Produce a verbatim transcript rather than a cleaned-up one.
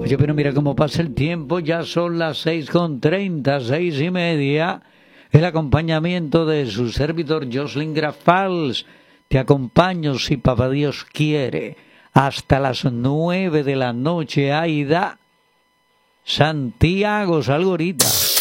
Oye, pero mira cómo pasa el tiempo, ya son las seis con treinta, seis y media. El acompañamiento de su servidor Jocelyn Grafals. Te acompaño, si papá Dios quiere, hasta las nueve de la noche. Aida Santiago Salgorita.